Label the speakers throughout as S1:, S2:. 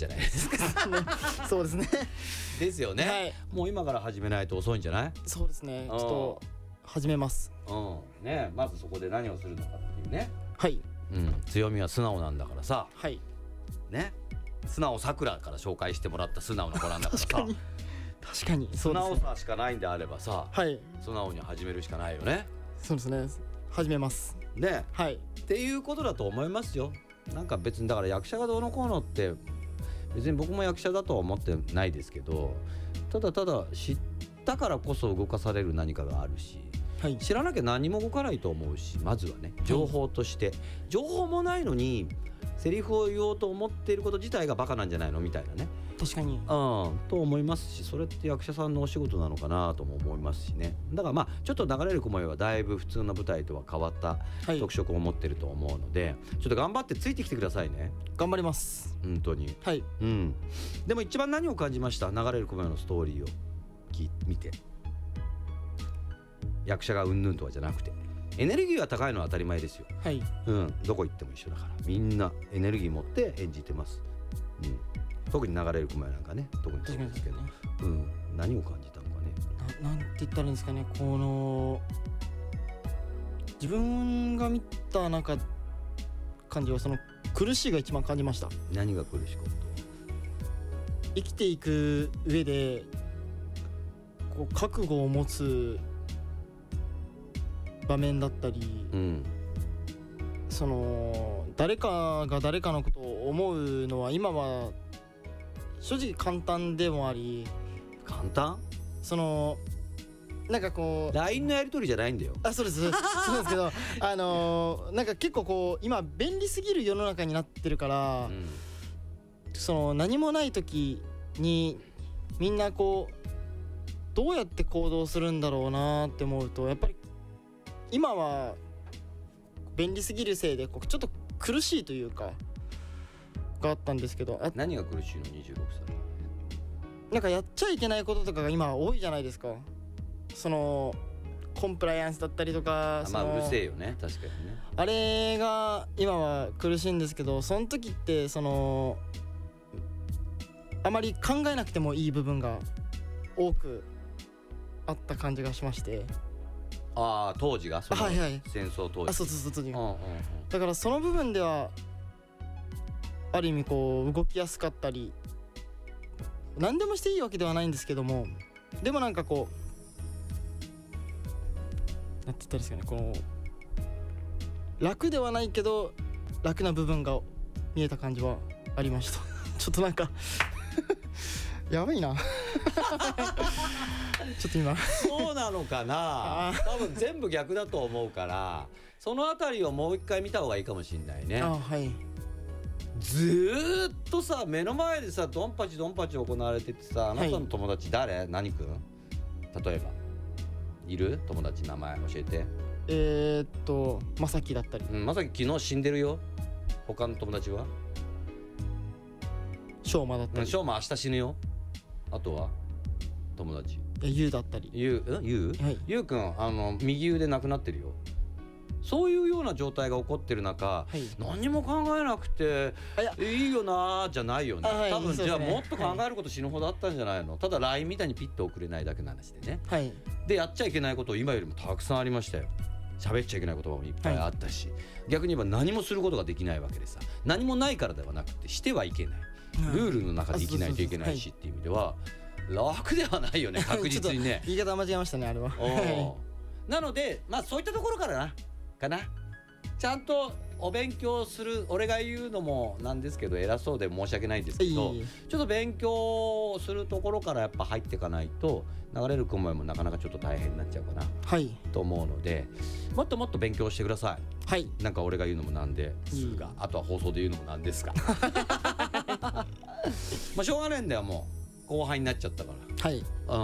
S1: じゃないですか
S2: そうですね
S1: ですよね、
S2: はい、
S1: もう今から始めないと遅いんじゃない？
S2: そうですね、ちょっと始めます。
S1: ね、まずそこで何をするのかっていうね。
S2: はい、
S1: 強みは素直なんだからさ、
S2: はい
S1: ね、素直さくらから紹介してもらった素直な子なんだからさ
S2: 確かに
S1: 素直さしかないんであればさ、
S2: はい、
S1: 素直に始めるしかないよね。
S2: そうですね、始めます
S1: ね、
S2: はい、
S1: っていうことだと思いますよ。なんか別にだから役者がどうのこうのって別に僕も役者だとは思ってないですけど、ただただ知ったからこそ動かされる何かがあるし、
S2: はい、
S1: 知らなきゃ何も動かないと思うし、まずはね情報として、情報もないのにセリフを言おうと思っていること自体がバカなんじゃないのみたいなね、
S2: 確かに
S1: と思いますし、それって役者さんのお仕事なのかなとも思いますしね。だからまあちょっと流れる雲よはだいぶ普通の舞台とは変わった特色を持ってると思うので、ちょっと頑張ってついてきてくださいね。
S2: 頑張ります、
S1: 本当に。
S2: はい、
S1: でも一番何を感じました？流れる雲よのストーリーを見て、役者がうんぬんとかじゃなくて、エネルギーが高いのは当たり前ですよ。
S2: はい、
S1: どこ行っても一緒だからみんなエネルギー持って演じてます。特に流れる雲よなんかね、特にそうですけど、何を感じたのかね。
S2: なんて言ったらいいんですかね、この自分が見た感じはその苦しいが一番感じました。
S1: 何が苦しかった？
S2: 生きていく上でこう覚悟を持つ場面だったり、その誰かが誰かのことを思うのは今は正直簡単でもあり、
S1: 簡単？
S2: そのなんかこう
S1: LINE のやり取りじゃないんだよ。
S2: そうですそうですけどなんか結構こう今便利すぎる世の中になってるから、その何もない時にみんなこうどうやって行動するんだろうなって思うと、やっぱり今は便利すぎるせいでこうちょっと苦しいというかがあったんですけど、
S1: 何が苦しいの？26歳
S2: なんかやっちゃいけないこととかが今多いじゃないですか。そのコンプライアンスだったりとか、
S1: まあうるせえよね、確かにね。
S2: あれが今は苦しいんですけど、その時ってそのあまり考えなくてもいい部分が多くあった感じがしまして。
S1: 当時がその戦争当時、
S2: そう当時、だからその部分ではある意味こう動きやすかったり、何でもしていいわけではないんですけども、でもなんかこうなんて言ったらいいですかね、こう楽ではないけど楽な部分が見えた感じはありましたちょっとなんかやばいなちょっと今
S1: そうなのかな多分全部逆だと思うから、そのあたりをもう一回見た方がいいかもしれないね。
S2: はい、
S1: ずーっとさ目の前でさドンパチドンパチ行われててさ、あなたの友達誰？何君？例えばいる？友達名前教えて。
S2: まさきだったり。
S1: まさき昨日死んでるよ。他の友達は？
S2: しょうまだったり。
S1: しょうま明日死ぬよ。あとは友達
S2: ゆうだったり。
S1: ゆうくん右腕なくなってるよ。そういうような状態が起こってる中、何も考えなくていいよなじゃないよね。多分じゃあもっと考えること死ぬほどあったんじゃないの。ただ LINE みたいにピッと送れないだけの話でね。でやっちゃいけないこと今よりもたくさんありましたよ。喋っちゃいけないこともいっぱいあったし、逆に言えば何もすることができないわけでさ、何もないからではなくてしてはいけない、ルールの中で生きないといけないしっていう意味では楽ではないよね、確実にね
S2: 言い方間違えましたね、あれは
S1: なのでまあそういったところからかな、ちゃんとお勉強する。俺が言うのもなんですけど偉そうで申し訳ないんですけど、ちょっと勉強するところからやっぱ入っていかないと流れる雲もなかなかちょっと大変になっちゃうかな、と思うので、もっともっと勉強してください。なんか俺が言うのもなんですが、あとは放送で言うのもなんですがまあしょうがないんだよ、もう後輩になっちゃったから。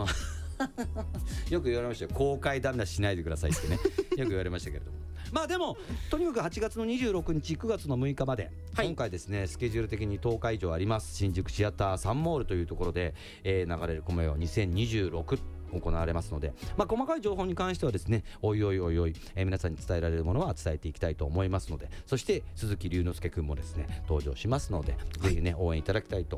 S1: よく言われましたよ、公開ダメ出ししないでくださいってねよく言われましたけれども、まあでもとにかく8月の26日9月の6日まで、今回ですねスケジュール的に10日以上あります。新宿シアターサンモールというところで、流れる雲よ2026行われますので、まあ、細かい情報に関してはですねおいおい、皆さんに伝えられるものは伝えていきたいと思いますので、そして鈴木隆之介くんもですね登場しますので、ぜひね応援いただきたいと